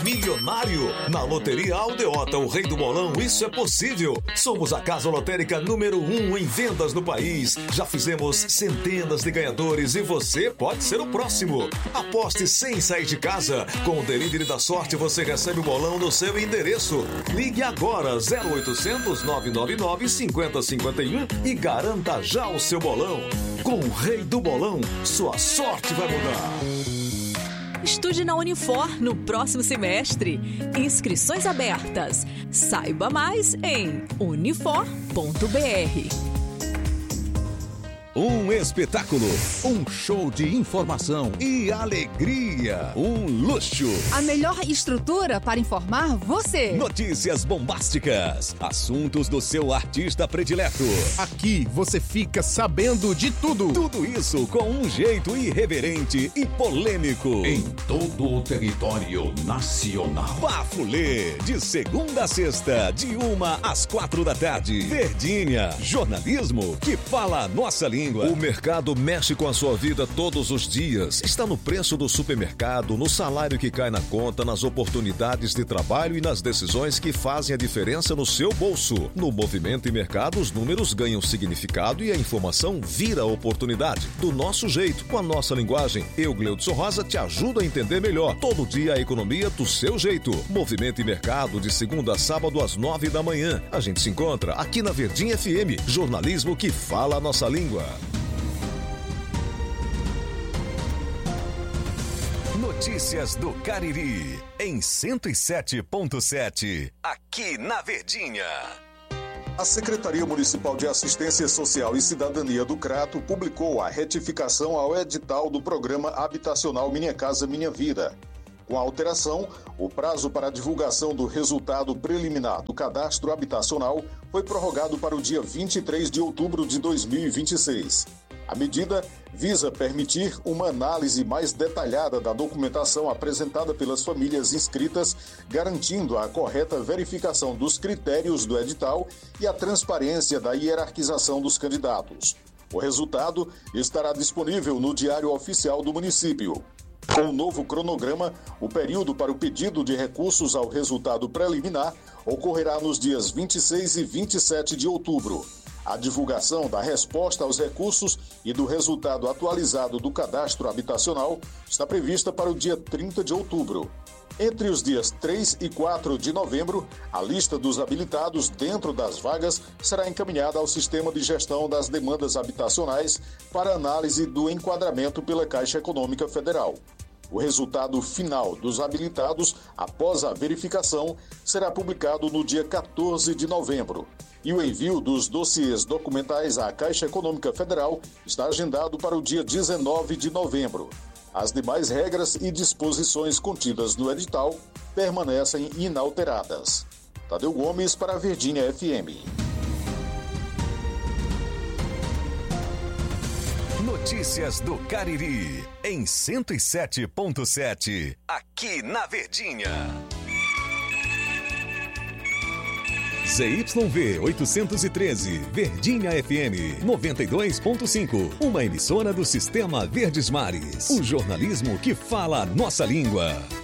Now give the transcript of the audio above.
milionário. Na Loteria Aldeota, o rei do bolão, isso é possível. Somos a casa lotérica número 1 em vendas no país. Já fizemos centenas de ganhadores e você pode ser o próximo. Aposte sem sair de casa. Com o Delivery da Sorte, você recebe o bolão no seu endereço. Ligue agora 0800 999 5051 e garanta já o seu bolão. Com o rei do bolão, sua sorte vai mudar. Estude na Unifor no próximo semestre. Inscrições abertas. Saiba mais em unifor.br. Um espetáculo, um show de informação e alegria, um luxo. A melhor estrutura para informar você. Notícias bombásticas, assuntos do seu artista predileto. Aqui você fica sabendo de tudo. Tudo isso com um jeito irreverente e polêmico. Em todo o território nacional. Bafulê, de segunda a sexta, de 1 às 4 da tarde. Verdinha, jornalismo que fala a nossa língua. O mercado mexe com a sua vida todos os dias. Está no preço do supermercado, no salário que cai na conta, nas oportunidades de trabalho e nas decisões que fazem a diferença no seu bolso. No Movimento e Mercado, os números ganham significado e a informação vira oportunidade. Do nosso jeito, com a nossa linguagem, eu, Gleudson Rosa, te ajudo a entender melhor. Todo dia a economia do seu jeito. Movimento e Mercado, de segunda a sábado às 9 da manhã. A gente se encontra aqui na Verdinha FM. Jornalismo que fala a nossa língua. Notícias do Cariri, em 107.7, aqui na Verdinha. A Secretaria Municipal de Assistência Social e Cidadania do Crato publicou a retificação ao edital do programa habitacional Minha Casa Minha Vida. Com a alteração, o prazo para a divulgação do resultado preliminar do cadastro habitacional foi prorrogado para o dia 23 de outubro de 2026. A medida visa permitir uma análise mais detalhada da documentação apresentada pelas famílias inscritas, garantindo a correta verificação dos critérios do edital e a transparência da hierarquização dos candidatos. O resultado estará disponível no Diário Oficial do município. Com o novo cronograma, o período para o pedido de recursos ao resultado preliminar ocorrerá nos dias 26 e 27 de outubro. A divulgação da resposta aos recursos e do resultado atualizado do cadastro habitacional está prevista para o dia 30 de outubro. Entre os dias 3 e 4 de novembro, a lista dos habilitados dentro das vagas será encaminhada ao Sistema de Gestão das Demandas Habitacionais para análise do enquadramento pela Caixa Econômica Federal. O resultado final dos habilitados, após a verificação, será publicado no dia 14 de novembro. E o envio dos dossiês documentais à Caixa Econômica Federal está agendado para o dia 19 de novembro. As demais regras e disposições contidas no edital permanecem inalteradas. Tadeu Gomes para a Verdinha FM. Notícias do Cariri, em 107.7, aqui na Verdinha. ZYV 813, Verdinha FM 92.5, uma emissora do Sistema Verdes Mares. O jornalismo que fala a nossa língua.